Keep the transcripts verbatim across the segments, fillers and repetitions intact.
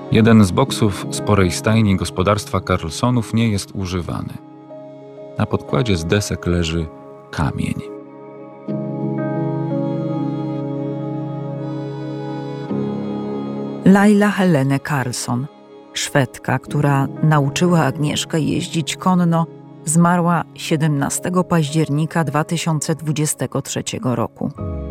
Jeden z boksów sporej stajni gospodarstwa Carlsonów nie jest używany. Na podkładzie z desek leży kamień. Laila Helene Carlson, Szwedka, która nauczyła Agnieszkę jeździć konno, zmarła siedemnastego października dwa tysiące dwudziestego trzeciego roku.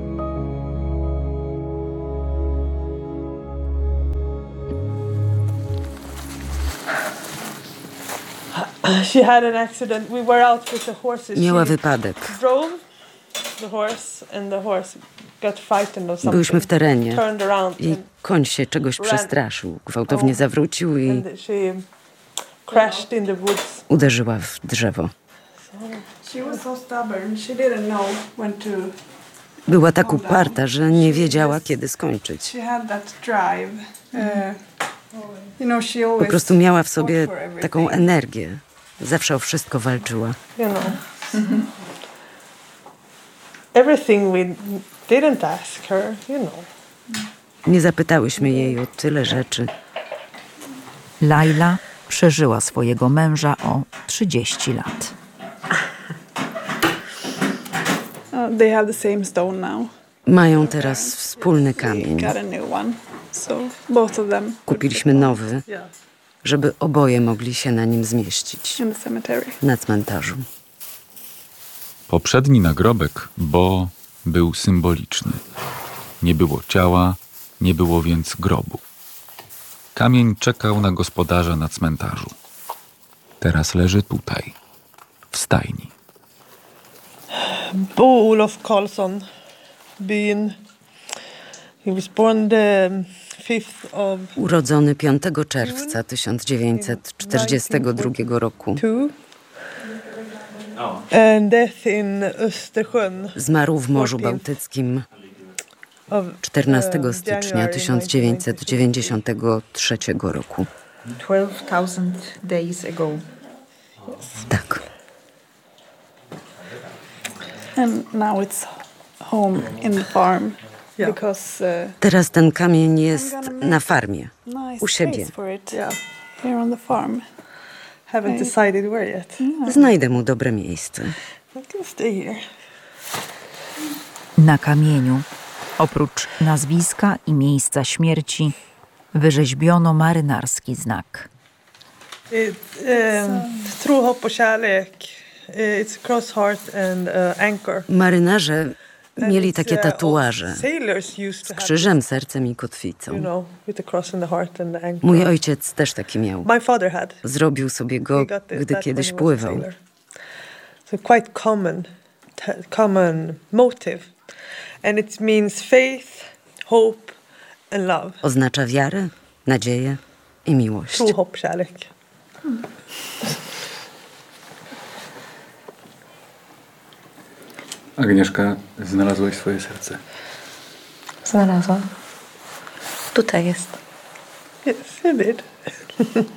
She had an accident. We were out with the horses. Miała She wypadek. drove the horse and the horse got frightened or something. Byliśmy w terenie. Turned around Jej and, koń się czegoś przestraszył. Gwałtownie zawrócił i and she crashed in the woods. uderzyła w drzewo. She was so stubborn. She didn't know when to. Była tak uparta, że nie wiedziała, kiedy skończyć. She had that drive. Uh, you know, she always Po prostu miała w sobie fought for everything. taką energię. Zawsze o wszystko walczyła. You know. Everything we didn't ask her, you know. Nie zapytałyśmy jej o tyle rzeczy. Laila przeżyła swojego męża o trzydzieści lat. Uh, they have the same stone now. Mają teraz wspólny They kamień. got a new one. So both of them Kupiliśmy nowy, Yeah. żeby oboje mogli się na nim zmieścić. in the cemetery. Na cmentarzu. Poprzedni nagrobek, Bo, był symboliczny. Nie było ciała, nie było więc grobu. Kamień czekał na gospodarza na cmentarzu. Teraz leży tutaj, w stajni. Bo Olof Carlson, byn. He was born the fifth of Urodzony piątego czerwca tysiąc dziewięćset czterdziestego drugiego roku. two. And death in Östersjön. Zmarł w Morzu Bałtyckim Of, czternastego um, stycznia January tysiąc dziewięćset dziewięćdziesiątego trzeciego roku. twelve thousand days ago. Tak. And now it's home in the farm. Yeah. Because uh, Teraz ten kamień jest na farmie. nice U siebie. place for it. Yeah. Here on the farm. Haven't decided where yet. Znajdę mu dobre miejsce. I can stay here. Na kamieniu, oprócz nazwiska i miejsca śmierci, wyrzeźbiono marynarski znak. It's um, tro, hopp och kärlek. Uh, It's a cross, heart and uh, anchor. Marynarze And mieli it's, takie uh, tatuaże all sailors used z to have krzyżem, sercem i this, kotwicą. you know, with the cross and the heart and the anchor. Mój ojciec też taki miał. My father had. Zrobił sobie go, He got the- gdy that kiedyś when he was a pływał. sailor. So quite common, t- common motive, and it means faith, hope, and love. Oznacza wiarę, nadzieję i miłość. Tro, hopp, kärlek. Agnieszka, znalazłaś swoje serce. Znalazłam. Tutaj jest. Yes, you did.